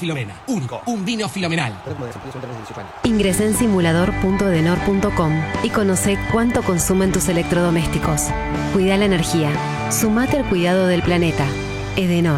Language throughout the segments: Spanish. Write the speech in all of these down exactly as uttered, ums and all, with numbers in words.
Filomena. Único. Un vino Filomenal. Ingresá en simulador punto edenor punto com y conoce cuánto consumen tus electrodomésticos. Cuida la energía. Sumate al cuidado del planeta. Edenor.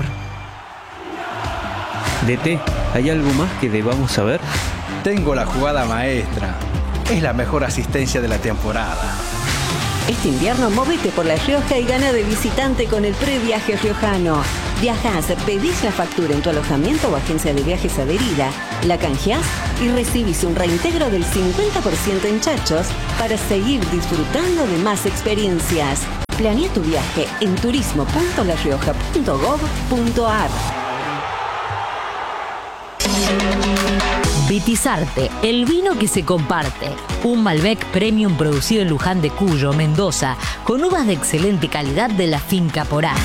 D T, ¿hay algo más que debamos saber? Tengo la jugada maestra. Es la mejor asistencia de la temporada. Este invierno móvete por La Rioja y gana de visitante con el previaje riojano. Viajás, pedís la factura en tu alojamiento o agencia de viajes adherida, la canjeás y recibís un reintegro del cincuenta por ciento en chachos para seguir disfrutando de más experiencias. Planea tu viaje en turismo punto la rioja punto gob punto ar. Vitisarte, el vino que se comparte. Un Malbec Premium producido en Luján de Cuyo, Mendoza, con uvas de excelente calidad de la finca Porá.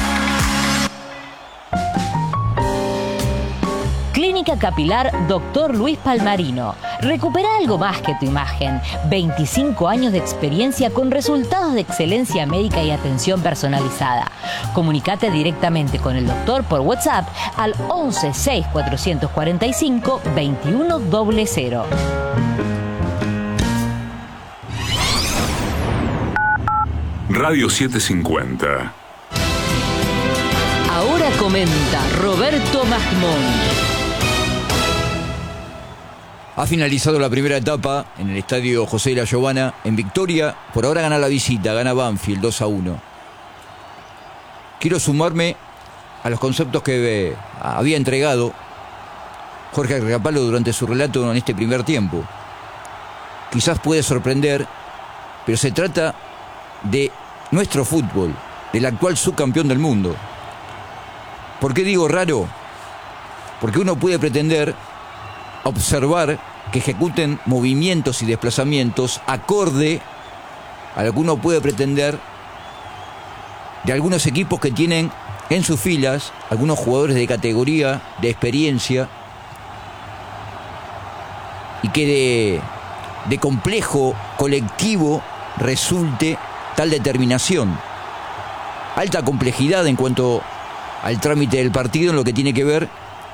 Clínica Capilar Doctor Luis Palmarino. Recupera algo más que tu imagen. veinticinco años de experiencia con resultados de excelencia médica y atención personalizada. Comunicate directamente con el doctor por WhatsApp al once seis cuatrocientos cuarenta y cinco veintiuno cero cero. Radio setecientos cincuenta. Ahora comenta Roberto Magmón. Ha finalizado la primera etapa en el estadio José de la Giovana en victoria. Por ahora gana la visita, gana Banfield dos a uno. Quiero sumarme a los conceptos que eh, había entregado Jorge Agriapalo durante su relato en este primer tiempo. Quizás puede sorprender, pero se trata de nuestro fútbol, del actual subcampeón del mundo. ¿Por qué digo raro? Porque uno puede pretender observar que ejecuten movimientos y desplazamientos acorde a lo que uno puede pretender de algunos equipos que tienen en sus filas algunos jugadores de categoría, de experiencia, y que de, de complejo colectivo resulte tal determinación. Alta complejidad en cuanto al trámite del partido en lo que tiene que ver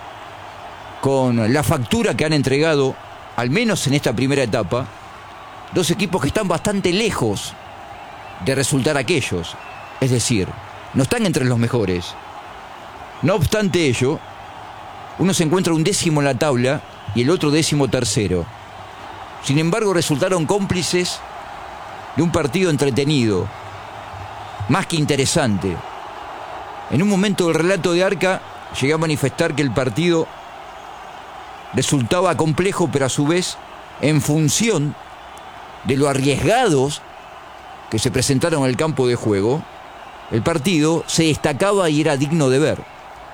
con la factura que han entregado, al menos en esta primera etapa, dos equipos que están bastante lejos de resultar aquellos. Es decir, no están entre los mejores. No obstante ello, uno se encuentra un décimo en la tabla y el otro décimo tercero. Sin embargo, resultaron cómplices de un partido entretenido, más que interesante. En un momento del relato de Arca, llegué a manifestar que el partido resultaba complejo, pero a su vez, en función de lo arriesgados que se presentaron en el campo de juego, el partido se destacaba y era digno de ver.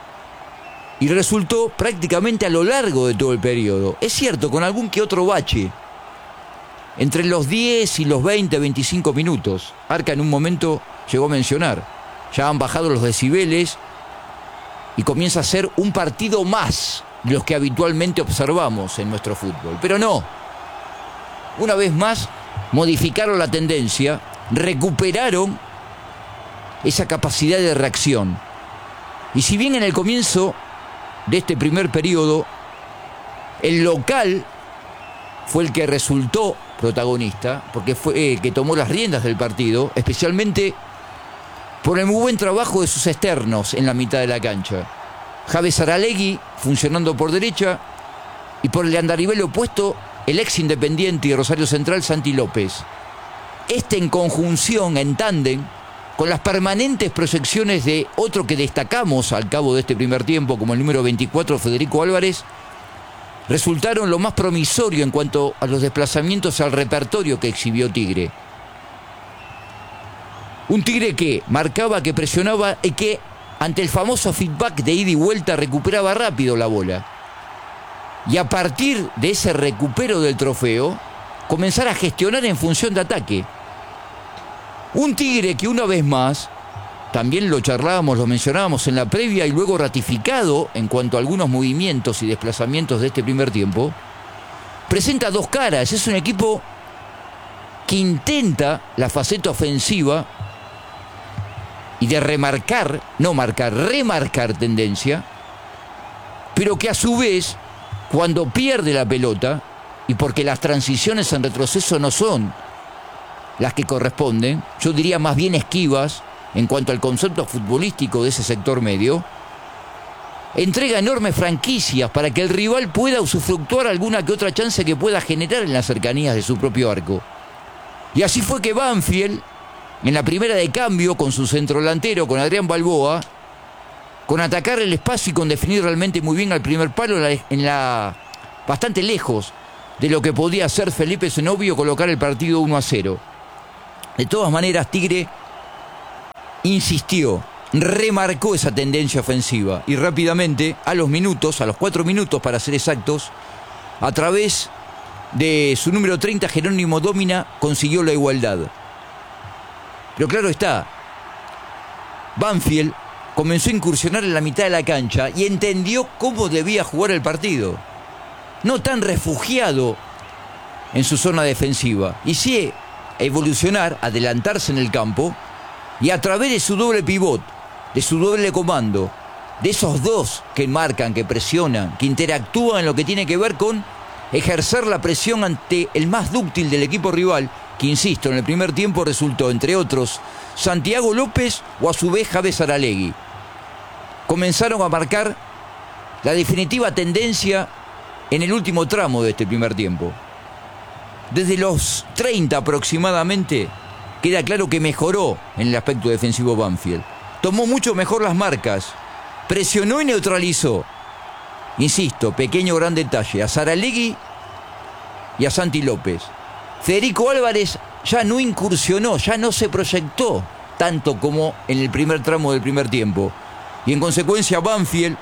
Y resultó prácticamente a lo largo de todo el periodo. Es cierto, con algún que otro bache. Entre los diez y los veinte, veinticinco minutos. Arca en un momento llegó a mencionar. Ya han bajado los decibeles y comienza a ser un partido más de los que habitualmente observamos en nuestro fútbol. Pero no. Una vez más, modificaron la tendencia, recuperaron esa capacidad de reacción. Y si bien en el comienzo de este primer periodo, el local fue el que resultó protagonista, porque fue el que tomó las riendas del partido, especialmente por el muy buen trabajo de sus externos en la mitad de la cancha. Javes Aralegui funcionando por derecha y por el andarivel opuesto el ex Independiente y Rosario Central Santi López. Este en conjunción, en tándem, con las permanentes proyecciones de otro que destacamos al cabo de este primer tiempo, como el número veinticuatro, Federico Álvarez, resultaron lo más promisorio en cuanto a los desplazamientos al repertorio que exhibió Tigre. Un Tigre que marcaba, que presionaba y que, ante el famoso feedback de ida y vuelta, recuperaba rápido la bola. Y a partir de ese recupero del trofeo, comenzar a gestionar en función de ataque. Un Tigre que una vez más, también lo charlábamos, lo mencionábamos en la previa y luego ratificado en cuanto a algunos movimientos y desplazamientos de este primer tiempo, presenta dos caras. Es un equipo que intenta la faceta ofensiva y de remarcar, no marcar, remarcar tendencia, pero que a su vez, cuando pierde la pelota, y porque las transiciones en retroceso no son las que corresponden, yo diría más bien esquivas en cuanto al concepto futbolístico de ese sector medio, entrega enormes franquicias para que el rival pueda usufructuar alguna que otra chance que pueda generar en las cercanías de su propio arco. Y así fue que Banfield, en la primera de cambio, con su centrodelantero, con Adrián Balboa, con atacar el espacio y con definir realmente muy bien al primer palo, en la bastante lejos de lo que podía hacer Felipe Zenobio, colocar el partido uno a cero. De todas maneras, Tigre insistió, remarcó esa tendencia ofensiva y rápidamente, a los minutos, a los cuatro minutos para ser exactos, a través de su número treinta, Jerónimo Dómina, consiguió la igualdad. Pero claro está, Banfield comenzó a incursionar en la mitad de la cancha y entendió cómo debía jugar el partido. No tan refugiado en su zona defensiva, y sí evolucionar, adelantarse en el campo, y a través de su doble pivot, de su doble comando, de esos dos que marcan, que presionan, que interactúan en lo que tiene que ver con ejercer la presión ante el más dúctil del equipo rival, que insisto, en el primer tiempo resultó, entre otros, Santiago López o a su vez Javes Aralegui. Comenzaron a marcar la definitiva tendencia en el último tramo de este primer tiempo. Desde los treinta aproximadamente, queda claro que mejoró en el aspecto defensivo Banfield. Tomó mucho mejor las marcas, presionó y neutralizó. Insisto, pequeño gran detalle, a Saralegui y a Santi López. Federico Álvarez ya no incursionó, ya no se proyectó tanto como en el primer tramo del primer tiempo. Y en consecuencia Banfield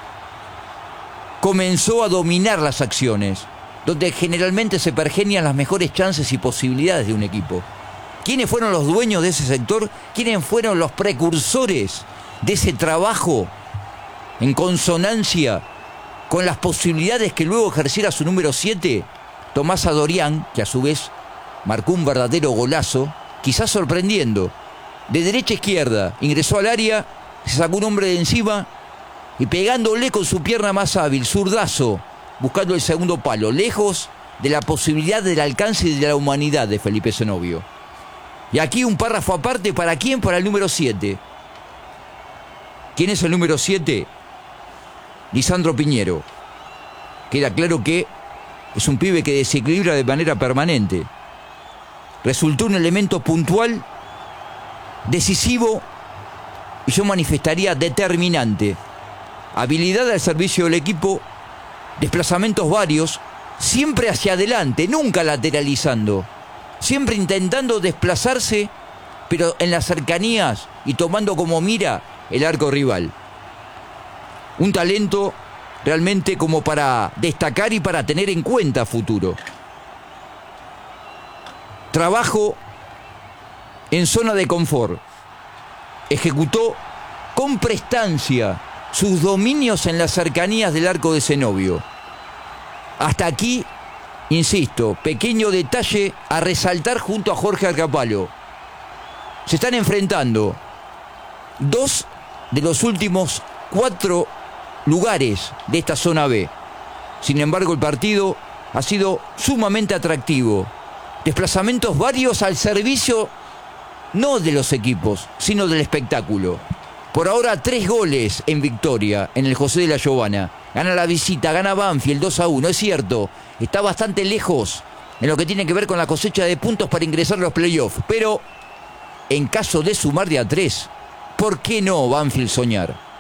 comenzó a dominar las acciones, donde generalmente se pergenian las mejores chances y posibilidades de un equipo. ¿Quiénes fueron los dueños de ese sector? ¿Quiénes fueron los precursores de ese trabajo en consonancia con las posibilidades que luego ejerciera su número siete? Tomás Adorián, que a su vez marcó un verdadero golazo, quizás sorprendiendo. De derecha a izquierda, ingresó al área, se sacó un hombre de encima y pegándole con su pierna más hábil, zurdazo, buscando el segundo palo, lejos de la posibilidad del alcance y de la humanidad de Felipe Zenobio. Y aquí un párrafo aparte, ¿para quién? Para el número siete. ¿Quién es el número siete? Lisandro Piñero. Queda claro que es un pibe que desequilibra de manera permanente. Resultó un elemento puntual, decisivo y yo manifestaría determinante. Habilidad al servicio del equipo, desplazamientos varios, siempre hacia adelante, nunca lateralizando. Siempre intentando desplazarse, pero en las cercanías y tomando como mira el arco rival. Un talento realmente como para destacar y para tener en cuenta a futuro. Trabajo en zona de confort. Ejecutó con prestancia sus dominios en las cercanías del arco de Zenobio. Hasta aquí, insisto, pequeño detalle a resaltar junto a Jorge Arcapalo. Se están enfrentando dos de los últimos cuatro lugares de esta zona B. Sin embargo, el partido ha sido sumamente atractivo. Desplazamientos varios al servicio no de los equipos, sino del espectáculo. Por ahora, tres goles en victoria en el José de la Giovana. Gana la visita, gana Banfield dos a uno. Es cierto, está bastante lejos en lo que tiene que ver con la cosecha de puntos para ingresar a los playoffs. Pero, en caso de sumar de a tres, ¿por qué no Banfield soñar?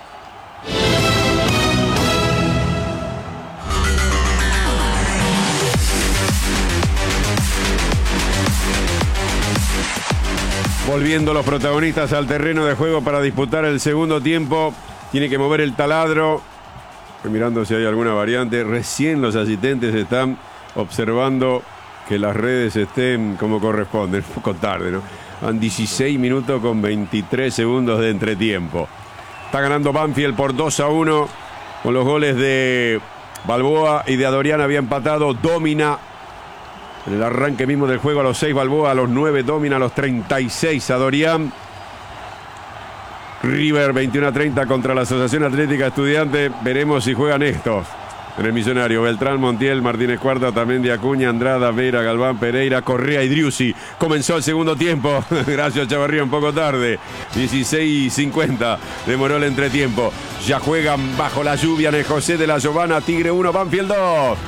Volviendo los protagonistas al terreno de juego para disputar el segundo tiempo. Tiene que mover el taladro. Estoy mirando si hay alguna variante. Recién los asistentes están observando que las redes estén como corresponden. Un poco tarde, ¿no? Van dieciséis minutos con veintitrés segundos de entretiempo. Está ganando Banfield por dos a uno. Con los goles de Balboa y de Adorián había empatado Dómina. En el arranque mismo del juego, a los seis Balboa, a los nueve Dómina, a los treinta y seis Adorián. River veintiuno a treinta contra la Asociación Atlética Estudiante. Veremos si juegan estos. En el Millonario, Beltrán, Montiel, Martínez Cuarta, también de Acuña, Andrada, Vera, Galván, Pereira, Correa y Driussi. Comenzó el segundo tiempo. Gracias, Chavarría, un poco tarde. dieciséis cincuenta demoró el entretiempo. Ya juegan bajo la lluvia en el José de la Giovana. Tigre uno, Banfield dos.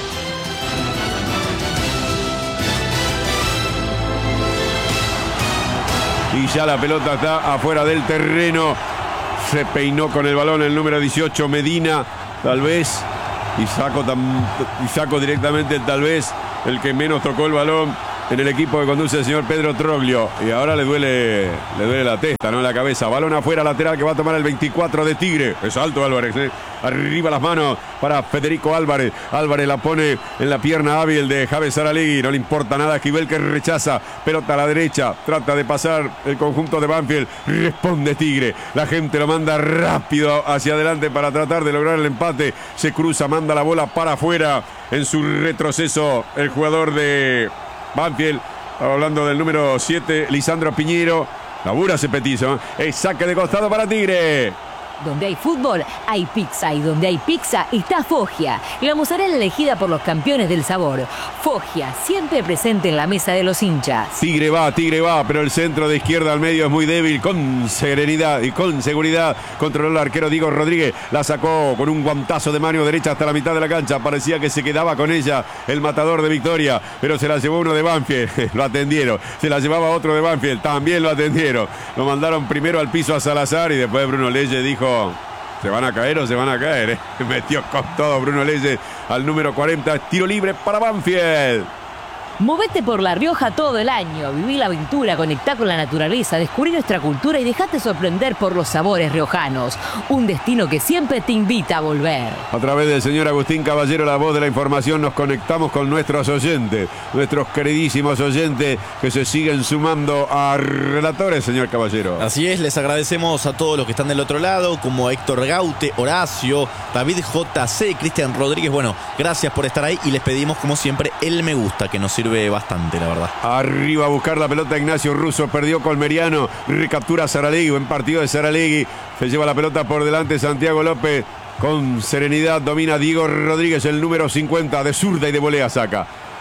Y ya la pelota está afuera del terreno. Se peinó con el balón el número dieciocho, Medina, tal vez. Y saco, tam, y saco directamente tal vez el que menos tocó el balón en el equipo que conduce el señor Pedro Troglio. Y ahora le duele, le duele la testa, ¿no? La cabeza. Balón afuera, lateral que va a tomar el veinticuatro de Tigre. Es alto Álvarez, ¿eh? Arriba las manos para Federico Álvarez. Álvarez la pone en la pierna hábil de Javes Saralegui. No le importa nada. Esquivel que rechaza. Pelota a la derecha. Trata de pasar el conjunto de Banfield. Responde Tigre. La gente lo manda rápido hacia adelante para tratar de lograr el empate. Se cruza, manda la bola para afuera. En su retroceso, el jugador de Banfield, hablando del número siete, Lisandro Piñero. Labura ese petizo. Es saque de costado para Tigre. Donde hay fútbol, hay pizza. Y donde hay pizza, está Foggia. La mozzarella elegida por los campeones del sabor. Foggia, siempre presente en la mesa de los hinchas. Tigre va, Tigre va, pero el centro de izquierda al medio es muy débil. Con serenidad y con seguridad controló el arquero Diego Rodríguez. La sacó con un guantazo de mano derecha hasta la mitad de la cancha. Parecía que se quedaba con ella el matador de Victoria, pero se la llevó uno de Banfield. Lo atendieron. Se la llevaba otro de Banfield. También lo atendieron. Lo mandaron primero al piso a Salazar y después Bruno Leyes dijo: ¿se van a caer o se van a caer? ¿eh? Metió con todo Bruno Leyes al número cuarenta. Tiro libre para Banfield. Movete por La Rioja todo el año. Viví la aventura, conectá con la naturaleza, descubrí nuestra cultura y dejate sorprender por los sabores riojanos. Un destino que siempre te invita a volver. A través del señor Agustín Caballero, la voz de la información, nos conectamos con nuestros oyentes, nuestros queridísimos oyentes que se siguen sumando a relatores, señor Caballero. Así es, les agradecemos a todos los que están del otro lado, como Héctor Gaute, Horacio, David J C, Cristian Rodríguez. Bueno, gracias por estar ahí y les pedimos, como siempre, el me gusta, que nos sirve bastante, la verdad. Arriba a buscar la pelota Ignacio Russo, perdió Colmeriano, recaptura Saralegui, buen partido de Saralegui, se lleva la pelota por delante Santiago López, con serenidad domina Diego Rodríguez, el número cincuenta, de zurda y de volea saca.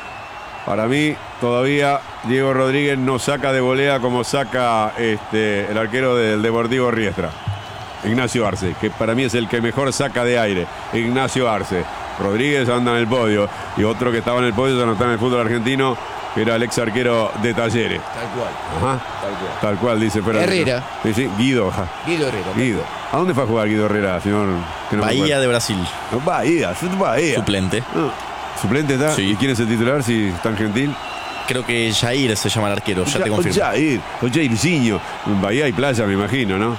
Para mí todavía Diego Rodríguez no saca de volea como saca este, el arquero del Deportivo Riestra, Ignacio Arce, que para mí es el que mejor saca de aire, Ignacio Arce. Rodríguez anda en el podio y otro que estaba en el podio ya no está en el fútbol argentino, que era el ex arquero de Talleres. Tal cual. Ajá. Tal cual. Tal cual, dice Ferrer. Herrera. Sí, sí, Guido. Ja. Guido Herrera. Guido. ¿A dónde fue a jugar Guido Herrera, señor? Que no Bahía de Brasil. No, Bahía, Bahía. Suplente. No. ¿Suplente está? Sí. ¿Y quién es el titular, si es tan gentil? Creo que Jair se llama el arquero, ya, ya te confirmo. Jair, o Jairzinho. En Bahía y Playa, me imagino, ¿no?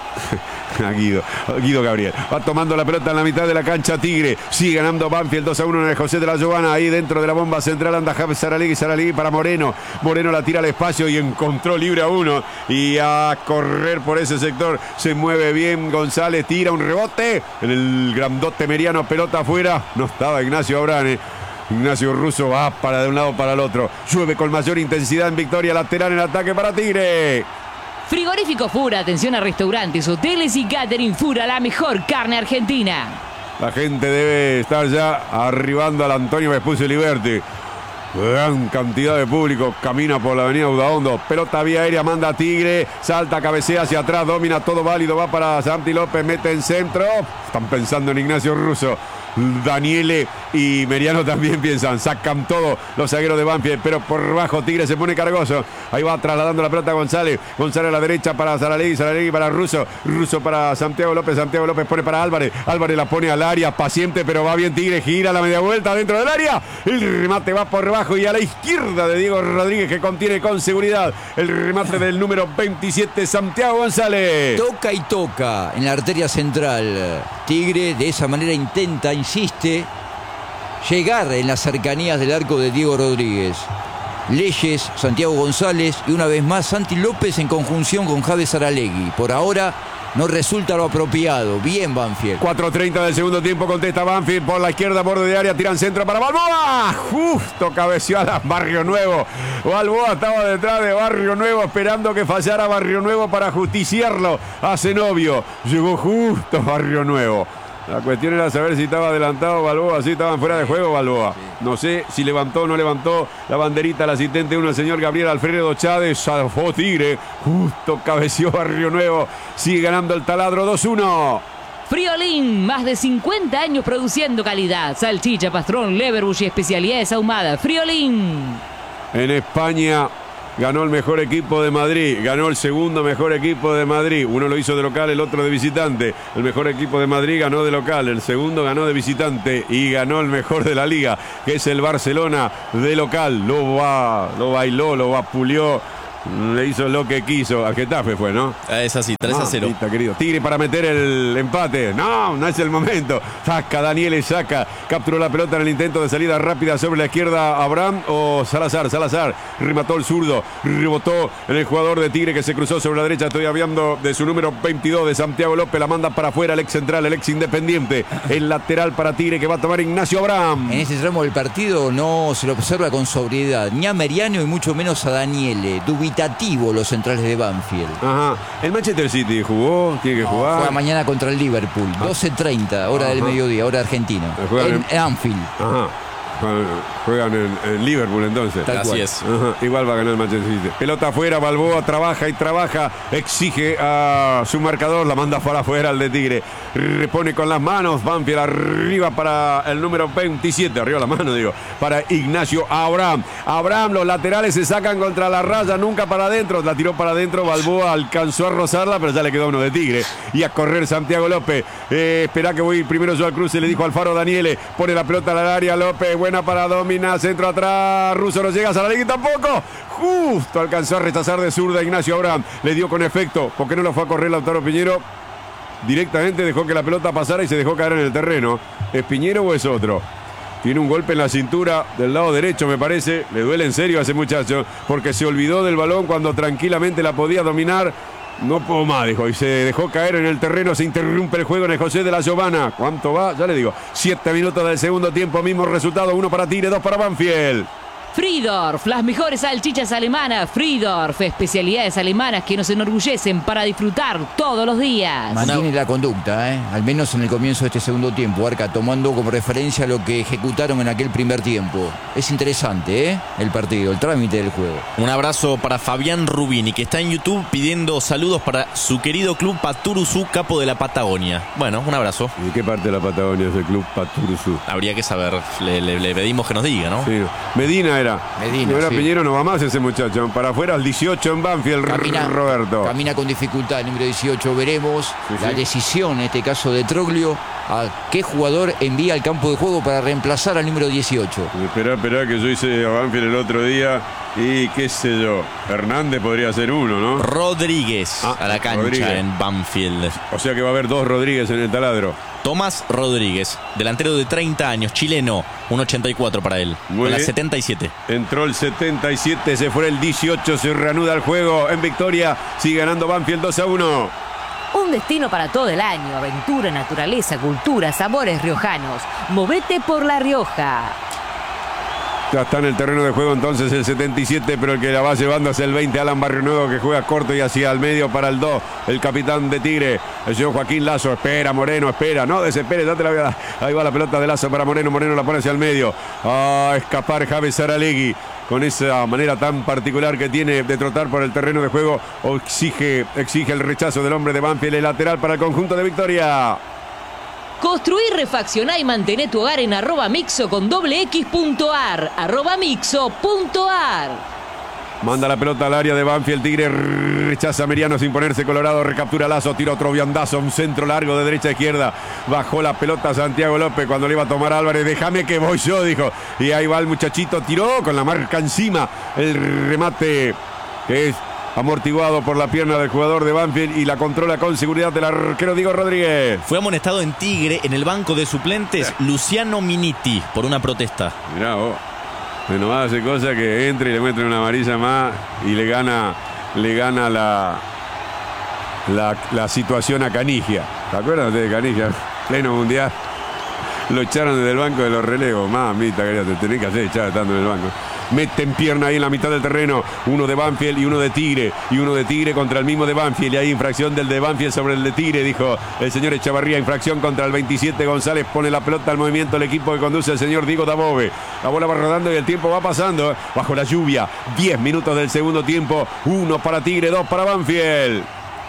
A Guido, Guido Gabriel. Va tomando la pelota en la mitad de la cancha Tigre. Sigue ganando Banfield dos a uno en el José de la Giovana. Ahí dentro de la bomba central anda Javes Saralegui. Saralegui para Moreno. Moreno la tira al espacio y encontró libre a uno. Y a correr por ese sector se mueve bien González. Tira un rebote en el grandote Meriano. Pelota afuera. No estaba Ignacio Abrane. Ignacio Russo va para de un lado para el otro. Llueve con mayor intensidad en Victoria. Lateral en ataque para Tigre. Frigorífico Fura, atención a restaurantes, hoteles y catering. Fura, la mejor carne argentina. La gente debe estar ya arribando al Antonio Vespucio Liberty. Gran cantidad de público camina por la avenida Udaondo. Pelota vía aérea, manda a Tigre. Salta, cabecea hacia atrás, domina todo válido. Va para Santi López, mete en centro. Están pensando en Ignacio Russo. Daniele y Meriano también piensan, sacan todo los zagueros de Banfield, pero por bajo Tigre se pone cargoso. Ahí va trasladando la pelota González. González a la derecha para Saralegui, Saralegui para Russo, Russo para Santiago López, Santiago López pone para Álvarez, Álvarez la pone al área, paciente pero va bien Tigre, gira la media vuelta dentro del área, el remate va por bajo y a la izquierda de Diego Rodríguez, que contiene con seguridad el remate del número veintisiete, Santiago González. Toca y toca en la arteria central. Tigre de esa manera intenta, insiste, llegar en las cercanías del arco de Diego Rodríguez. Leyes, Santiago González y una vez más Santi López en conjunción con Javes Saralegui. Por ahora no resulta lo apropiado. Bien, Banfield. cuatro treinta del segundo tiempo, contesta Banfield por la izquierda, borde de área, tiran centro para Balboa. Justo cabeceó a la Barrio Nuevo. Balboa estaba detrás de Barrio Nuevo esperando que fallara Barrio Nuevo para justiciarlo a Zenobio. Llegó justo Barrio Nuevo. La cuestión era saber si estaba adelantado Balboa, si estaban fuera de juego Balboa. No sé si levantó o no levantó la banderita al asistente uno, el señor Gabriel Alfredo Chávez. Zafó Tigre, justo cabeció Barrio Nuevo. Sigue ganando el Taladro dos uno. Friolín, más de cincuenta años produciendo calidad. Salchicha, pastrón, leverbush y especialidades ahumadas. Friolín. En España ganó el mejor equipo de Madrid, ganó el segundo mejor equipo de Madrid. Uno lo hizo de local, el otro de visitante. El mejor equipo de Madrid ganó de local, el segundo ganó de visitante y ganó el mejor de la liga, que es el Barcelona de local. Lo va, lo bailó, lo vapuleó, le hizo lo que quiso. A Getafe fue, ¿no? Es así, tres a cero. Mamita, querido. Tigre para meter el empate. No, no es el momento. Saca, Daniele saca. Capturó la pelota en el intento de salida rápida sobre la izquierda. Abraham o Salazar. Salazar remató el zurdo. Rebotó en el jugador de Tigre que se cruzó sobre la derecha. Estoy hablando de su número veintidós, de Santiago López. La manda para afuera el ex central, el ex Independiente. El lateral para Tigre que va a tomar Ignacio Abraham. En ese tramo del partido no se lo observa con sobriedad ni a Meriano y mucho menos a Daniele. Dubitativo los centrales de Banfield. Ajá. El Manchester City jugó, tiene que no, jugar. Juega mañana contra el Liverpool, doce treinta, hora Ajá. del mediodía, hora argentina. En, en Anfield. Ajá. Juegan en, en Liverpool entonces. Tal Así cual. es. Ajá. Igual va a ganar el Manchester City. Pelota afuera, Balboa trabaja y trabaja. Exige a su marcador, la manda para afuera al de Tigre. Repone con las manos. Banfield arriba para el número veintisiete. Arriba la mano, digo. Para Ignacio Abraham. Abraham, los laterales se sacan contra la raya, nunca para adentro. La tiró para adentro. Balboa alcanzó a rozarla, pero ya le quedó uno de Tigre. Y a correr Santiago López. Eh, espera que voy primero yo al cruce. Le dijo Alfaro Daniele. Pone la pelota al área. López. Buena para dominar, centro atrás, Russo no llega a Saralegui tampoco, justo alcanzó a rechazar de zurda Ignacio Abraham, le dio con efecto, porque no lo fue a correr Lautaro Piñero, directamente dejó que la pelota pasara y se dejó caer en el terreno. ¿Es Piñero o es otro? Tiene un golpe en la cintura del lado derecho, me parece, le duele en serio a ese muchacho, porque se olvidó del balón cuando tranquilamente la podía dominar. No puedo más, dijo, y se dejó caer en el terreno. Se interrumpe el juego en el José de la Giovana. ¿Cuánto va? Ya le digo, siete minutos del segundo tiempo, mismo resultado, uno para Tigre, dos para Banfield. Friedorf, las mejores salchichas alemanas. Friedorf, especialidades alemanas que nos enorgullecen para disfrutar todos los días. Mantiene la conducta, ¿eh? Al menos en el comienzo de este segundo tiempo, Arca, tomando como referencia lo que ejecutaron en aquel primer tiempo. Es interesante, ¿eh? El partido, el trámite del juego. Un abrazo para Fabián Rubini, que está en YouTube pidiendo saludos para su querido club Paturuzú, capo de la Patagonia. Bueno, un abrazo. ¿Y qué parte de la Patagonia es el club Paturuzú? Habría que saber, le, le, le pedimos que nos diga, ¿no? Sí, Medina era. Medina, Ahora sí. Piñero no va más ese muchacho. Para afuera, el dieciocho en Banfield, camina, Roberto. Camina con dificultad, el número dieciocho. Veremos sí, la sí. decisión, en este caso de Troglio, a qué jugador envía al campo de juego para reemplazar al número dieciocho. Esperá, esperá, que yo hice a Banfield el otro día y qué sé yo. Hernández podría ser uno, ¿no? Rodríguez ah, a la cancha Rodríguez. En Banfield. O sea que va a haber dos Rodríguez en el taladro. Tomás Rodríguez, delantero de treinta años, chileno, uno ochenta y cuatro para él. Muy la setenta y siete. Entró el setenta y siete, se fue el dieciocho, se reanuda el juego en victoria. Sigue ganando Banfield dos a uno. Un destino para todo el año. Aventura, naturaleza, cultura, sabores riojanos. Movete por La Rioja. Ya está en el terreno de juego entonces el setenta y siete, pero el que la va llevando es el veinte, Alan Barrio Nuevo, que juega corto y hacia el medio para el dos, el capitán de Tigre, el señor Joaquín Lazo. Espera Moreno, espera, no desespere, ya te la voy a dar. Ahí va la pelota de Lazo para Moreno, Moreno la pone hacia el medio. A escapar Javi Saralegui, con esa manera tan particular que tiene de trotar por el terreno de juego. Exige, exige el rechazo del hombre de Banfield, el lateral para el conjunto de Victoria. Construir, refaccionar y mantener tu hogar en arroba mixo con doble x punto ar. Arroba mixo punto ar. Manda la pelota al área de Banfield. Tigre rechaza a Meriano sin ponerse colorado. Recaptura Lazo, tira otro viandazo, un centro largo de derecha a izquierda. Bajó la pelota Santiago López cuando le iba a tomar a Álvarez. Déjame que voy yo, dijo. Y ahí va el muchachito, tiró con la marca encima. El remate que es amortiguado por la pierna del jugador de Banfield y la controla con seguridad del arquero Diego Rodríguez. Fue amonestado en Tigre en el banco de suplentes Luciano Miniti por una protesta. Mirá vos, bueno, hace cosa que entre y le muestre una amarilla más y le gana, le gana la, la, la situación a Canigia. ¿Te acuerdas de Canigia? Pleno mundial. Lo echaron desde el banco de los relevos. Mamita, querida, te tenés que hacer echar estando en el banco. Meten pierna ahí en la mitad del terreno. Uno de Banfield y uno de Tigre. Y uno de Tigre contra el mismo de Banfield. Y hay infracción del de Banfield sobre el de Tigre, dijo el señor Echavarría. Infracción contra el veintisiete. González pone la pelota al movimiento. El equipo que conduce el señor Diego Dabove. La bola va rodando y el tiempo va pasando. Bajo la lluvia. diez minutos del segundo tiempo. Uno para Tigre, dos para Banfield.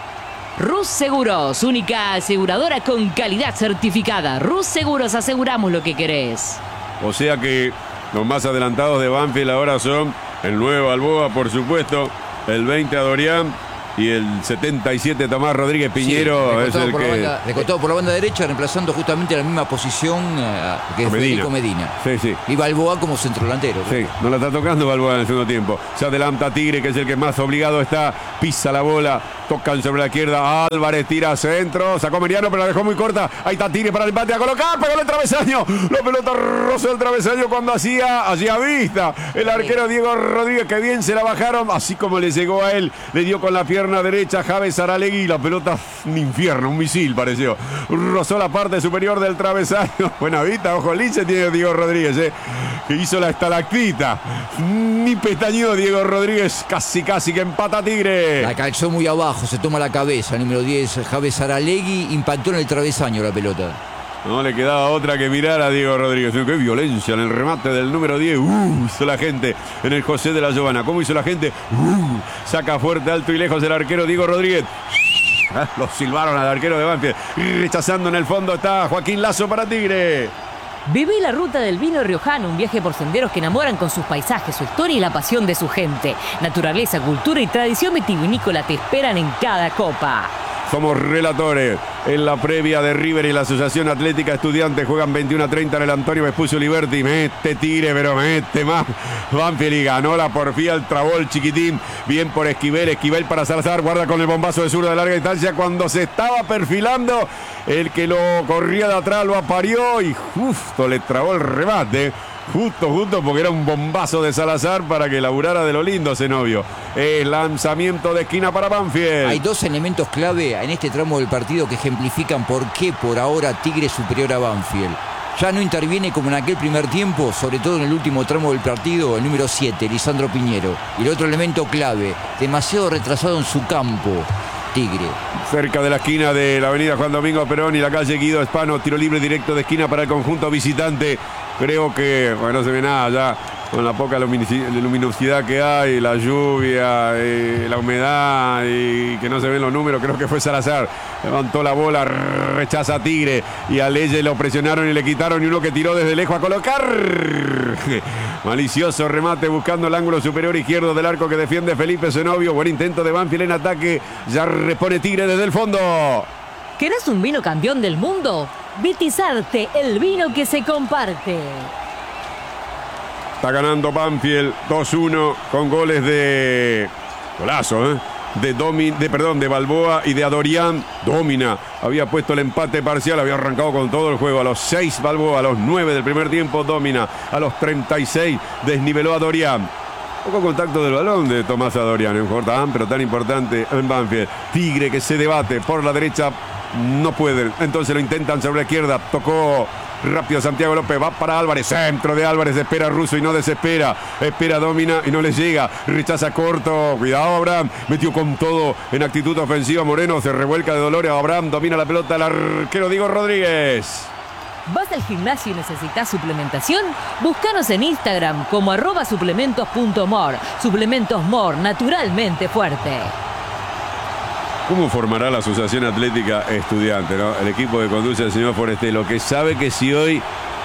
Rus Seguros, única aseguradora con calidad certificada. Rus Seguros, aseguramos lo que querés. O sea que los más adelantados de Banfield ahora son el nueve Balboa, por supuesto, el veinte Adorián y el setenta y siete Tomás Rodríguez Piñero. Sí, es el por que... banda, descontado por la banda derecha, reemplazando justamente la misma posición uh, que es Federico Medina. Sí, sí. Y Balboa como centrodelantero. Sí, no la está tocando Balboa en el segundo tiempo. Se adelanta Tigre, que es el que más obligado está. Pisa la bola, tocan sobre la izquierda. Álvarez tira centro, sacó Meriano, pero la dejó muy corta. Ahí está Tigre para el empate, a colocar, pegó el travesaño. La pelota rozó el travesaño cuando hacía, hacía vista. El arquero Diego Rodríguez, que bien se la bajaron, así como le llegó a él, le dio con la pierna derecha Javes Aralegui. La pelota, un infierno, un misil pareció. Rozó la parte superior del travesaño. Buena vista, ojo lince tiene Diego Rodríguez, eh, que hizo la estalactita. Ni pestañeó Diego Rodríguez, casi casi que empata Tigre. La calzó muy abajo, se toma la cabeza. Número diez, Javes Aralegui, impactó en el travesaño la pelota. No le quedaba otra que mirar a Diego Rodríguez. Qué violencia en el remate del número diez. Uh, hizo la gente en el José de la Giovana. ¿Cómo hizo la gente? Uh, saca fuerte, alto y lejos el arquero Diego Rodríguez. Lo silbaron al arquero de Banfield. Rechazando en el fondo está Joaquín Lazo para Tigre. Viví la ruta del vino riojano, un viaje por senderos que enamoran con sus paisajes, su historia y la pasión de su gente. Naturaleza, cultura y tradición vitivinícola te esperan en cada copa. Somos relatores. En la previa de River y la Asociación Atlética Estudiantes juegan veintiuno a treinta en el Antonio Vespucio Liberty. Mete Tigre, pero mete más. Banfield y ganó la porfía, el trabó el chiquitín. Bien por Esquivel, Esquivel para Salazar. Guarda con el bombazo de zurda de larga distancia. Cuando se estaba perfilando, el que lo corría de atrás lo aparió y justo le trabó el remate. Justo, justo, porque era un bombazo de Salazar para que laburara de lo lindo Zenobio. El lanzamiento de esquina para Banfield. Hay dos elementos clave en este tramo del partido que ejemplifican por qué por ahora Tigre es superior a Banfield. Ya no interviene como en aquel primer tiempo, sobre todo en el último tramo del partido, el número siete, Lisandro Piñero. Y el otro elemento clave, demasiado retrasado en su campo, Tigre. Cerca de la esquina de la avenida Juan Domingo Perón y la calle Guido Hispano, tiro libre directo de esquina para el conjunto visitante. Creo que, bueno, no se ve nada ya con la poca luminosidad que hay, la lluvia, y la humedad y que no se ven los números. Creo que fue Salazar, levantó la bola, rechaza a Tigre y a Leyes lo presionaron y le quitaron y uno que tiró desde lejos a colocar. Malicioso remate buscando el ángulo superior izquierdo del arco que defiende Felipe Zenobio. Buen intento de Banfield en ataque, ya repone Tigre desde el fondo. ¿Querés un vino campeón del mundo? Vitizarte, el vino que se comparte. Está ganando Banfield dos uno con goles de... Golazo, ¿eh? De, Domi... de, perdón, de Balboa y de Adorián. Domina. Había puesto el empate parcial, había arrancado con todo el juego. A los seis Balboa, a los nueve del primer tiempo Domina. A los treinta y seis desniveló a Adorián. Poco contacto del balón de Tomás Adorián, un jugador tan pero tan importante en Banfield. Tigre que se debate por la derecha, no pueden, entonces lo intentan sobre la izquierda. Tocó rápido Santiago López, va para Álvarez, centro de Álvarez, espera Russo y no desespera, espera Domina y no le llega, rechaza corto, cuidado Abraham, metió con todo en actitud ofensiva Moreno, se revuelca de Dolores, Abraham domina la pelota, el arquero Diego Rodríguez. ¿Vas al gimnasio y necesitas suplementación? Búscanos en Instagram como arroba suplementos punto mor. Suplementos Mor, naturalmente fuerte. ¿Cómo formará la Asociación Atlética Estudiante, ¿no? El equipo que conduce el señor Forestelo, que sabe que si hoy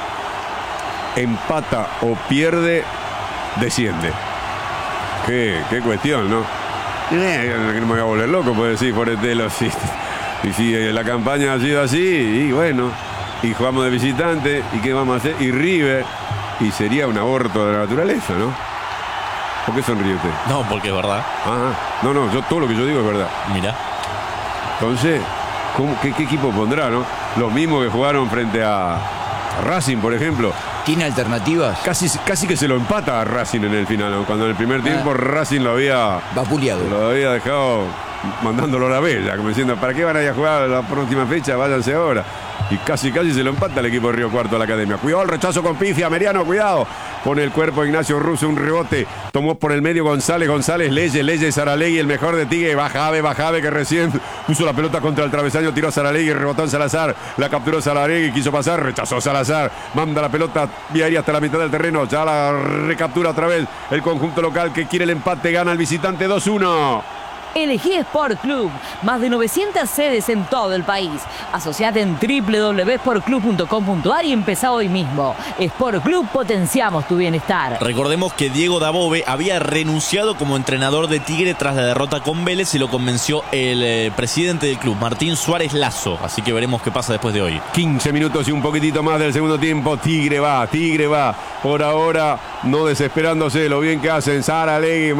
empata o pierde, desciende. Qué, qué cuestión, ¿no? Eh, no me voy a volver loco, puede decir Forestelo. Sí. Y si la campaña ha sido así, y bueno... Y jugamos de visitante, ¿y qué vamos a hacer? Y River, y sería un aborto de la naturaleza, ¿no? ¿Por qué sonríe usted? No, porque es verdad. Ah, no, no, yo todo lo que yo digo es verdad. Mira. Entonces, ¿cómo, qué, qué equipo pondrá, no? Los mismos que jugaron frente a, a Racing, por ejemplo. ¿Tiene alternativas? Casi, casi que se lo empata a Racing en el final, ¿no? Cuando en el primer tiempo ah. Racing lo había... vapuleado. Lo había dejado mandándolo a la bella, como diciendo, ¿para qué van a ir a jugar la próxima fecha? Váyanse ahora. Y casi casi se lo empata el equipo de Río Cuarto a la Academia. Cuidado el rechazo con pifia, Meriano, cuidado. Pone el cuerpo Ignacio Russo, un rebote. Tomó por el medio González, González, Leyes, Leyes, Saralegui, el mejor de Tigre. Bajave, Bajave, que recién puso la pelota contra el travesaño, tiró a Saralegui, rebotó en Salazar. La capturó Saralegui, quiso pasar, rechazó Salazar. Manda la pelota vía aérea hasta la mitad del terreno. Ya la recaptura otra vez el conjunto local que quiere el empate. Gana el visitante dos uno. Elegí Sport Club, más de novecientas sedes en todo el país. Asociate en doble u doble u doble u punto sport club punto com punto a r y empezá hoy mismo. Sport Club, potenciamos tu bienestar. Recordemos que Diego Dabove había renunciado como entrenador de Tigre tras la derrota con Vélez y lo convenció el eh, presidente del club, Martín Suárez Lazo. Así que veremos qué pasa después de hoy. quince minutos y un poquitito más del segundo tiempo. Tigre va, Tigre va. Por ahora, no desesperándose, lo bien que hacen Saralegui,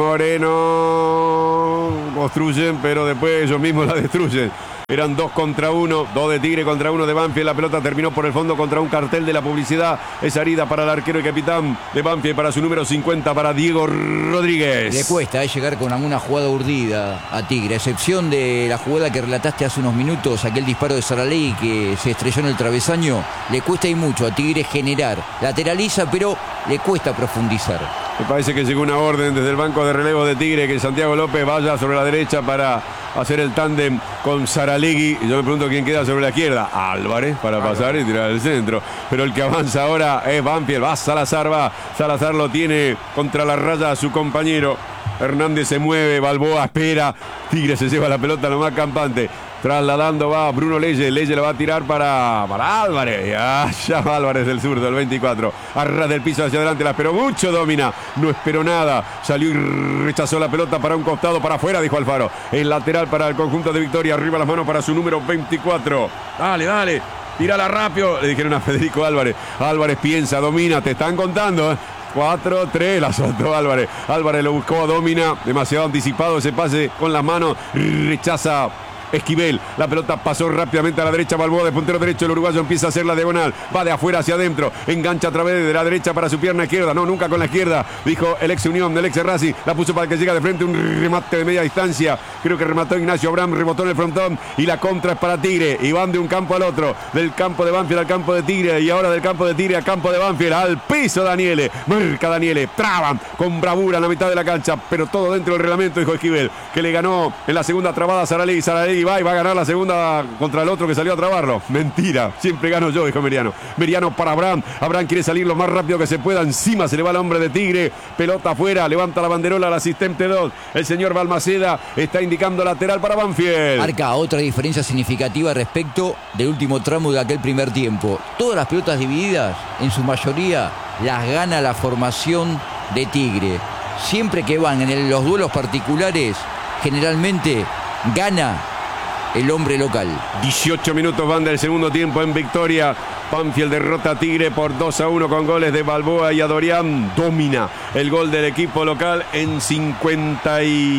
Moreno. Construyen, pero después ellos mismos la destruyen. Eran dos contra uno, dos de Tigre contra uno de Banfield. La pelota terminó por el fondo contra un cartel de la publicidad. Esa herida para el arquero y capitán de Banfield, para su número cincuenta, para Diego Rodríguez. Le cuesta eh, llegar con alguna jugada urdida a Tigre, a excepción de la jugada que relataste hace unos minutos, aquel disparo de Saralegui que se estrelló en el travesaño. Le cuesta y mucho a Tigre generar. Lateraliza, pero le cuesta profundizar. Me parece que llegó una orden desde el banco de relevo de Tigre que Santiago López vaya sobre la derecha para hacer el tándem con Saralegui. Y yo me pregunto quién queda sobre la izquierda. Álvarez para pasar y tirar al centro. Pero el que avanza ahora es Banfield. Va Salazar, va. Salazar lo tiene contra la raya a su compañero. Hernández se mueve, Balboa espera. Tigre se lleva la pelota lo más campante. Trasladando va Bruno Leyes. Leyes la va a tirar para, para Álvarez. Ya, ya va Álvarez del zurdo, el veinticuatro. Arras del piso hacia adelante, la esperó mucho, domina. No esperó nada. Salió y rechazó la pelota para un costado, para afuera, dijo Alfaro. El lateral para el conjunto de Victoria. Arriba las manos para su número veinticuatro. Dale, dale. Tírala rápido. Le dijeron a Federico Álvarez. Álvarez piensa, domina, te están contando, ¿eh? cuatro tres, la soltó Álvarez. Álvarez lo buscó, domina. Demasiado anticipado ese pase con las manos. Rechaza Esquivel, la pelota pasó rápidamente a la derecha, Balboa de puntero derecho, el uruguayo empieza a hacer la diagonal, va de afuera hacia adentro, engancha a través de la derecha para su pierna izquierda, no, nunca con la izquierda, dijo el ex Unión, el ex Racing, la puso para que llega de frente, un remate de media distancia, creo que remató Ignacio Abraham, rebotó en el frontón y la contra es para Tigre, y van de un campo al otro, del campo de Banfield al campo de Tigre, y ahora del campo de Tigre al campo de Banfield, al piso Daniele, marca Daniele, traban con bravura en la mitad de la cancha, pero todo dentro del reglamento, dijo Esquivel, que le ganó en la segunda trabada a Saralegui, Saralegui va y va a ganar la segunda contra el otro que salió a trabarlo. Mentira, siempre gano yo, dijo Meriano. Meriano para Abraham. Abraham quiere salir lo más rápido que se pueda. Encima se le va el hombre de Tigre. Pelota afuera, levanta la banderola al asistente dos. El señor Balmaceda está indicando lateral para Banfield. Marca otra diferencia significativa respecto del último tramo de aquel primer tiempo. Todas las pelotas divididas, en su mayoría, las gana la formación de Tigre. Siempre que van en el, los duelos particulares, generalmente gana el hombre local. dieciocho minutos van del segundo tiempo en Victoria. Banfield derrota a Tigre por dos a uno con goles de Balboa y Adorián. Domina el gol del equipo local en cincuenta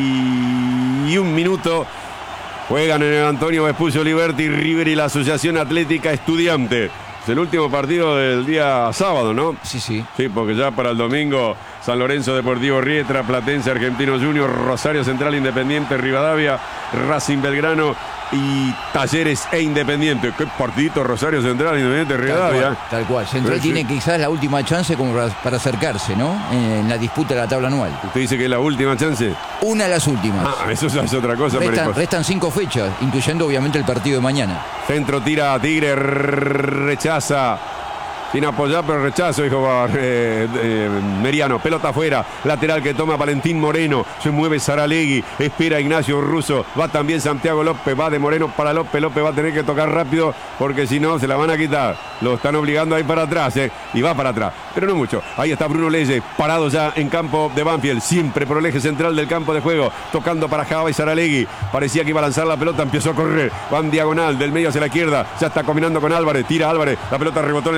y un minutos. Juegan en el Antonio Vespucio Liberty, River y la Asociación Atlética Estudiante. Es el último partido del día sábado, ¿no? Sí, sí. Sí, porque ya para el domingo San Lorenzo Deportivo Rietra, Platense Argentino Junior, Rosario Central Independiente Rivadavia, Racing Belgrano y Talleres e Independiente. Qué partidito Rosario Central Independiente Rivadavia. Tal cual, tal cual. Central sí, tiene sí. quizás la última chance como para, para acercarse, ¿no? En, en la disputa de la tabla anual. ¿Usted dice que es la última chance? Una de las últimas. Ah, eso es otra cosa. Restan, restan cinco fechas, incluyendo obviamente el partido de mañana. Centro tira a Tigre, rechaza. Sin apoyar, pero rechazo, dijo eh, eh, Meriano. Pelota afuera, lateral que toma Valentín Moreno. Se mueve Saralegui, espera Ignacio Russo. Va también Santiago López, va de Moreno para López. López va a tener que tocar rápido porque si no se la van a quitar. Lo están obligando a ir para atrás, eh, y va para atrás, pero no mucho. Ahí está Bruno Leyes, parado ya en campo de Banfield, siempre por el eje central del campo de juego, tocando para Java y Saralegui. Parecía que iba a lanzar la pelota, empezó a correr. Van diagonal, del medio hacia la izquierda. Ya está combinando con Álvarez, tira Álvarez. La pelota rebotó en el recién ingresado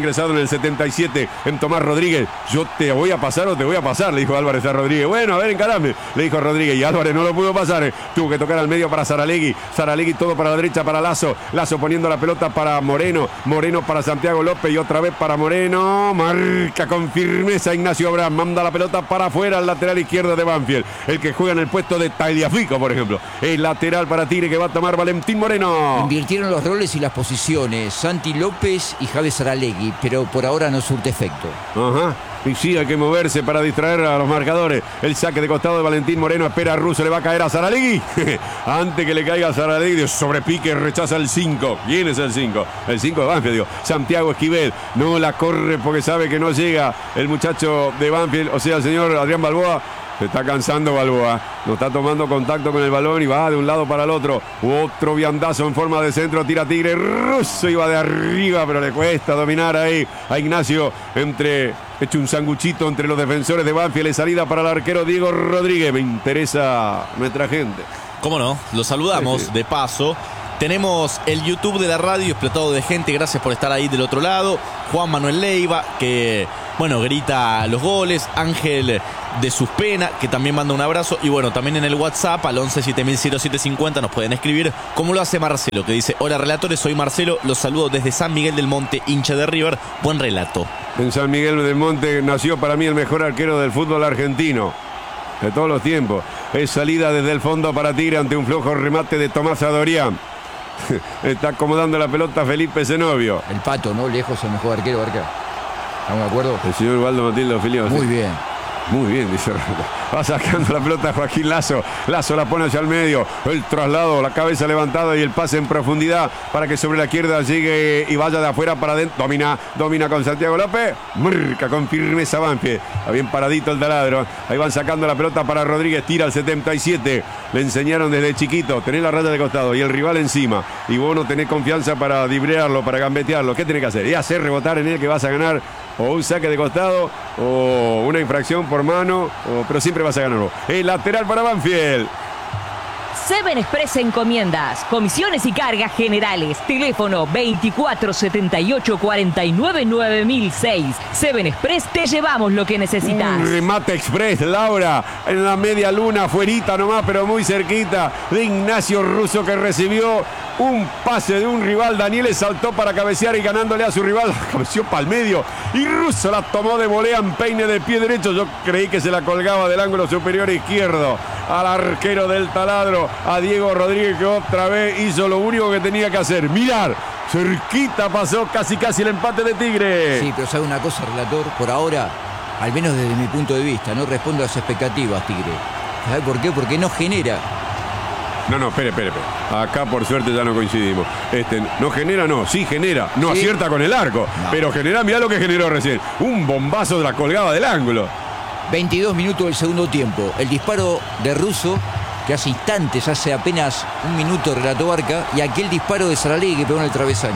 ingresado en el setenta y siete en Tomás Rodríguez. Yo te voy a pasar o te voy a pasar, le dijo Álvarez a Rodríguez. Bueno, a ver, encarame, le dijo Rodríguez. Y Álvarez no lo pudo pasar. Eh. Tuvo que tocar al medio para Saralegui. Saralegui todo para la derecha para Lazo. Lazo poniendo la pelota para Moreno. Moreno para Santiago López y otra vez para Moreno. Marca con firmeza Ignacio Abraham. Manda la pelota para afuera al lateral izquierdo de Banfield. El que juega en el puesto de Tagliafico, por ejemplo. El lateral para Tigre que va a tomar Valentín Moreno. Invirtieron los roles y las posiciones Santi López y Javier Saralegui, pero por ahora no surte efecto. Ajá. Y sí, hay que moverse para distraer a los marcadores. El saque de costado de Valentín Moreno. Espera a Russo, le va a caer a Saralegui. Antes que le caiga a Saralegui, de sobrepique, rechaza el cinco. ¿Quién es el cinco? El cinco de Banfield, digo. Santiago Esquivel. No la corre porque sabe que no llega el muchacho de Banfield, o sea, el señor Adrián Balboa. Se está cansando Balboa, no está tomando contacto con el balón y va de un lado para el otro. Otro viandazo en forma de centro, tira Tigre. Russo iba de arriba, pero le cuesta dominar ahí a Ignacio. Entre, hecho un sanguchito entre los defensores de Banfield. Salida para el arquero Diego Rodríguez. Me interesa nuestra gente. ¿Cómo no? Los saludamos Sí, sí. de paso. Tenemos el YouTube de la radio explotado de gente. Gracias por estar ahí del otro lado. Juan Manuel Leiva, que, bueno, grita los goles. Ángel de Suspena, que también manda un abrazo. Y bueno, también en el WhatsApp, al once siete mil cero siete cincuenta, nos pueden escribir, como lo hace Marcelo, que dice: hola relatores, soy Marcelo, los saludo desde San Miguel del Monte, hincha de River. Buen relato. En San Miguel del Monte nació para mí el mejor arquero del fútbol argentino de todos los tiempos. Es salida desde el fondo para Tigre ante un flojo remate de Tomás Adorián. Está acomodando la pelota Felipe Zenobio. El Pato, ¿no? Lejos el mejor arquero, Arca. ¿Estamos de acuerdo? El señor Waldo Matilde Filio. Muy bien. Muy bien, dice Rafa. Va sacando la pelota Joaquín Lazo. Lazo la pone hacia el medio. El traslado, la cabeza levantada y el pase en profundidad para que sobre la izquierda llegue y vaya de afuera para adentro. Domina, domina con Santiago López. Marca con firmeza Banfield. Está bien paradito el taladro. Ahí van sacando la pelota para Rodríguez. Tira al setenta y siete. Le enseñaron desde chiquito. Tenés la raya de costado y el rival encima. Y vos no tenés confianza para dibrearlo, para gambetearlo. ¿Qué tenés que hacer? Y hacer rebotar en él que vas a ganar o un saque de costado o una infracción por mano, o, pero siempre vas a ganarlo. El lateral para Banfield. Seven Express Encomiendas, comisiones y cargas generales. Teléfono veinticuatro setenta y ocho cuarenta y nueve nueve mil seis. Seven Express, te llevamos lo que necesitas. Un remate express, Laura, en la media luna, fuerita nomás, pero muy cerquita, de Ignacio Russo, que recibió un pase de un rival. Daniel saltó para cabecear y ganándole a su rival, cabeció para el medio y Russo la tomó de volea en peine de pie derecho. Yo creí que se la colgaba del ángulo superior izquierdo al arquero del Taladro, a Diego Rodríguez, que otra vez hizo lo único que tenía que hacer, mirar. Cerquita pasó casi casi el empate de Tigre. Sí, pero sabe una cosa, relator, por ahora, al menos desde mi punto de vista, no responde a las expectativas Tigre. ¿Sabe por qué? Porque no genera. No, no, espere, espere, espere. Acá por suerte ya no coincidimos. Este, no genera, no, sí genera. No ¿Sí? acierta con el arco, No. pero genera, mirá lo que generó recién. Un bombazo de la colgada del ángulo. veintidós minutos del segundo tiempo. El disparo de Russo, que hace instantes, hace apenas un minuto relató Barca, y aquel disparo de Saralegui que pegó en el travesaño.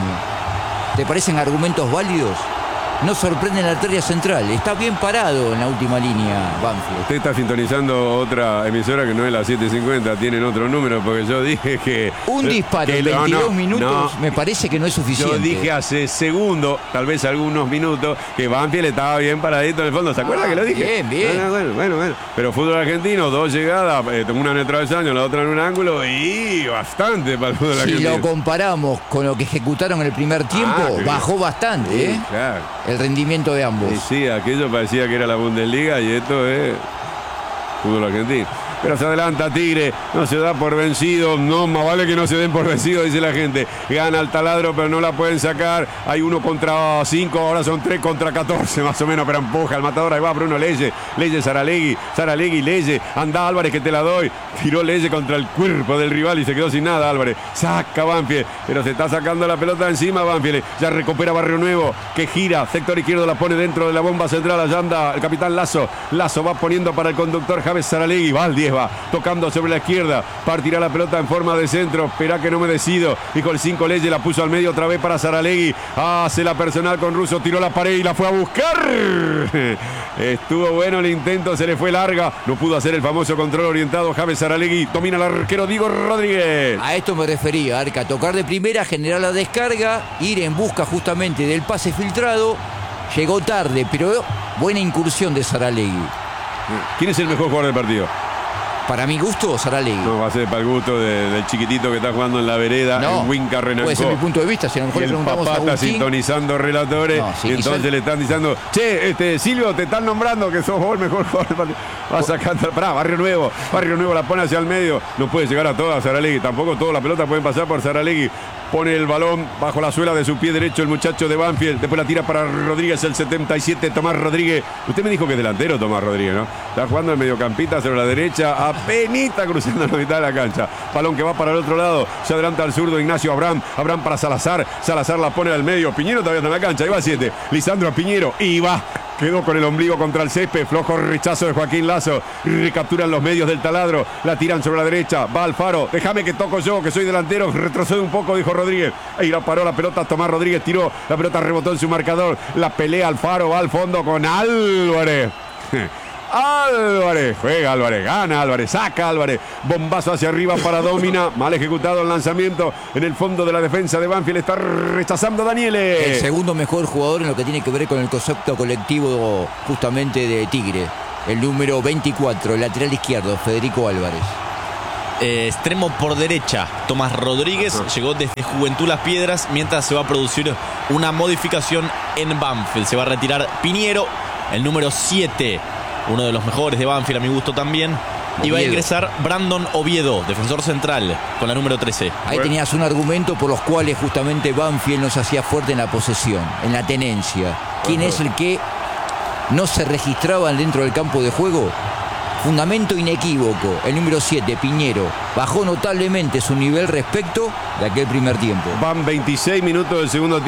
¿Te parecen argumentos válidos? No sorprende en la arteria central. Está bien parado en la última línea, Banfield. Usted está sintonizando otra emisora que no es la siete cincuenta, tienen otro número, porque yo dije que... Un disparo que en no, veintidós no, minutos no. me parece que no es suficiente. Yo dije hace segundos, tal vez algunos minutos, que Banfield estaba bien paradito en el fondo. ¿Se acuerda Ah, que lo dije? bien, bien. Bueno, bueno, bueno, bueno. Pero fútbol argentino, dos llegadas, eh, una en el travesaño, la otra en un ángulo, y bastante para el fútbol Si argentino. lo comparamos con lo que ejecutaron en el primer tiempo, Ah, qué bajó bien. bastante, Sí, ¿eh? claro. El rendimiento de ambos. Y sí, aquello parecía que era la Bundesliga y esto es fútbol argentino. Pero se adelanta Tigre, no se da por vencido, no, más vale que no se den por vencido, dice la gente. Gana el Taladro, pero no la pueden sacar. Hay uno contra cinco, ahora son tres contra catorce, más o menos, pero empuja el matador. Ahí va Bruno Leye, Leye Saralegui, Saralegui, Leye, anda Álvarez que te la doy. Tiró Leye contra el cuerpo del rival y se quedó sin nada Álvarez. Saca Banfield, pero se está sacando la pelota encima Banfield. Ya recupera Barrio Nuevo, que gira, sector izquierdo la pone dentro de la bomba central. Allá anda el capitán Lazo. Lazo va poniendo para el conductor Javes Saralegui, va al diez. Ledesma, tocando sobre la izquierda, partirá la pelota en forma de centro, espera que no me decido, dijo el cinco Leyes, la puso al medio otra vez para Saralegui, hace la personal con Russo, tiró la pared y la fue a buscar. Estuvo bueno el intento, se le fue larga, no pudo hacer el famoso control orientado. James Saralegui, domina el arquero Diego Rodríguez. A esto me refería, Arca, tocar de primera, generar la descarga, ir en busca justamente del pase filtrado. Llegó tarde, pero buena incursión de Saralegui. ¿Quién es el mejor jugador del partido? Para mi gusto, Saralegui. No, va a ser para el gusto de, del chiquitito que está jugando en la vereda, no, en Winca Renancó. Puede ser mi punto de vista, si a lo mejor y el preguntamos papá a está Agustín. sintonizando relatores, No, sí, y entonces quizá... le están diciendo, che, este, Silvio, te están nombrando que sos vos el mejor jugador del partido. Va sacando, pará, Barrio Nuevo, Barrio Nuevo la pone hacia el medio, no puede llegar a todas Saralegui, tampoco todas las pelotas pueden pasar por Saralegui. Pone el balón bajo la suela de su pie derecho el muchacho de Banfield. Después la tira para Rodríguez, el setenta y siete, Tomás Rodríguez. Usted me dijo que es delantero Tomás Rodríguez, ¿no? Está jugando el mediocampista sobre la derecha, apenita cruzando la mitad de la cancha. Balón que va para el otro lado. Se adelanta al zurdo Ignacio Abraham. Abraham para Salazar. Salazar la pone al medio. Piñero todavía está en la cancha. Ahí va siete. Lisandro Piñero. Y va. Quedó con el ombligo contra el césped. Flojo rechazo de Joaquín Lazo. Recapturan los medios del taladro. La tiran sobre la derecha. Va Alfaro. Déjame que toco yo, que soy delantero. Retrocede un poco, dijo Rodríguez. Ahí la paró la pelota. Tomás Rodríguez tiró. La pelota rebotó en su marcador. La pelea Alfaro. Va al fondo con Álvarez. Álvarez, juega Álvarez, gana Álvarez, saca Álvarez, bombazo hacia arriba para Domina, mal ejecutado el lanzamiento en el fondo de la defensa de Banfield, está rechazando Danieles. El segundo mejor jugador en lo que tiene que ver con el concepto colectivo justamente de Tigre, el número veinticuatro, el lateral izquierdo, Federico Álvarez. Eh, extremo por derecha, Tomás Rodríguez ah. llegó desde Juventud Las Piedras, mientras se va a producir una modificación en Banfield, se va a retirar Piñero, el número siete. Uno de los mejores de Banfield, a mi gusto también. Oviedo. Y va a ingresar Brandon Oviedo, defensor central, con la número trece. Ahí bueno. Tenías un argumento por los cuales justamente Banfield nos hacía fuerte en la posesión, en la tenencia. ¿Quién uh-huh. es el que no se registraba dentro del campo de juego? Fundamento inequívoco, el número siete, Piñero. Bajó notablemente su nivel respecto de aquel primer tiempo. Van veintiséis minutos del segundo tiempo.